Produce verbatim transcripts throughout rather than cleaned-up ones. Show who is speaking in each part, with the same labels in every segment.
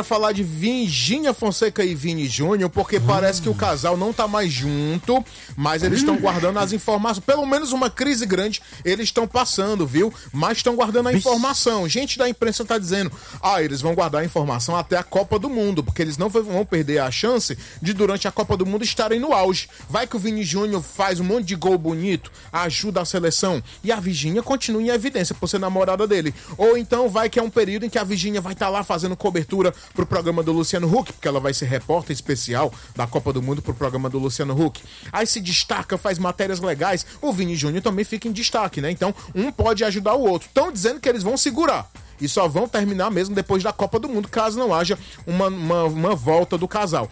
Speaker 1: agora falar de Virgínia Fonseca e Vini Júnior, porque hum. parece que o casal não tá mais junto, mas eles estão hum. guardando as informações. Pelo menos uma crise grande eles estão passando, viu? Mas estão guardando a Vixe. informação. Gente da imprensa tá dizendo, ah, eles vão guardar a informação até a Copa do Mundo, porque eles não vão perder a chance de, durante a Copa do Mundo, estarem no auge. Vai que o Vini Júnior faz um monte de gol bonito, ajuda a seleção, e a Virgínia continua em evidência por ser namorada dele. Ou então vai que é um período em que a Virgínia vai estar tá lá fazendo cobertura pro programa do Luciano Huck, porque ela vai ser repórter especial da Copa do Mundo pro programa do Luciano Huck. Aí se destaca, faz matérias legais, o Vini Júnior também fica em destaque, né? Então, um pode ajudar o outro. Estão dizendo que eles vão segurar. E só vão terminar mesmo depois da Copa do Mundo, caso não haja uma, uma, uma volta do casal.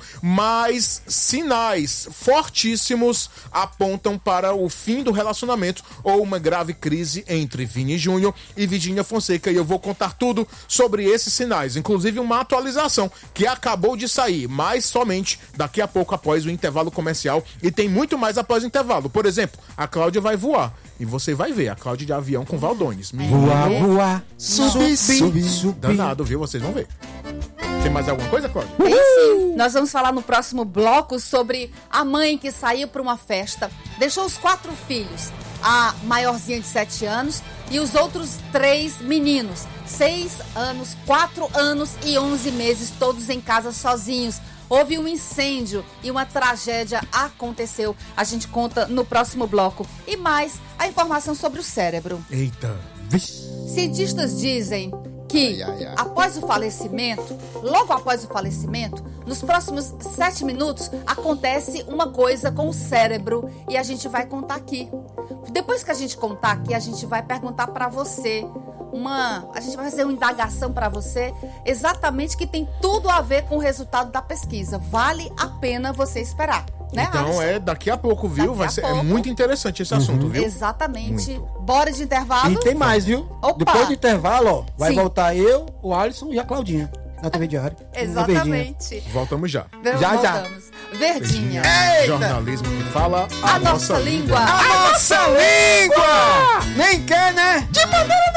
Speaker 1: Mas sinais fortíssimos apontam para o fim do relacionamento ou uma grave crise entre Vini Júnior e Virgínia Fonseca. E eu vou contar tudo sobre esses sinais, inclusive uma atualização que acabou de sair, mas somente daqui a pouco após o intervalo comercial. E tem muito mais após o intervalo. Por exemplo, a Cláudia vai voar. E você vai ver a Cláudia de avião com Valdones.
Speaker 2: Voar, voar, subir, subir, subir.
Speaker 1: Danado, viu? Vocês vão ver. Tem mais alguma coisa, Cláudia?
Speaker 3: Tem sim. Nós vamos falar no próximo bloco sobre a mãe que saiu para uma festa, deixou os quatro filhos, a maiorzinha de sete anos e os outros três meninos, seis anos, quatro anos e onze meses, todos em casa sozinhos. Houve um incêndio e uma tragédia aconteceu. A gente conta no próximo bloco. E mais, a informação sobre o cérebro.
Speaker 1: Eita.
Speaker 3: Cientistas dizem que, ai, ai, ai. após o falecimento, logo após o falecimento, nos próximos sete minutos, acontece uma coisa com o cérebro e a gente vai contar aqui. Depois que a gente contar aqui, a gente vai perguntar para você, uma, a gente vai fazer uma indagação para você, exatamente que tem tudo a ver com o resultado da pesquisa. Vale a pena você esperar. Né,
Speaker 1: então
Speaker 3: Alisson?
Speaker 1: É daqui a pouco, viu?
Speaker 3: Daqui
Speaker 1: vai ser,
Speaker 3: pouco.
Speaker 1: É muito interessante esse assunto,
Speaker 2: uhum.
Speaker 1: viu?
Speaker 3: Exatamente.
Speaker 1: Muito.
Speaker 3: Bora de intervalo.
Speaker 2: E tem mais, viu?
Speaker 3: Opa.
Speaker 2: Depois do intervalo, ó, vai
Speaker 3: Sim.
Speaker 2: voltar eu, o Alisson e a Claudinha na T V Diário.
Speaker 3: Exatamente.
Speaker 1: Voltamos já.
Speaker 2: Já,
Speaker 3: Voltamos.
Speaker 2: já.
Speaker 3: Verdinha.
Speaker 2: Eita.
Speaker 1: Jornalismo que fala a,
Speaker 3: a nossa, nossa língua.
Speaker 2: língua. A nossa língua! Nem quer, né?
Speaker 3: De maneira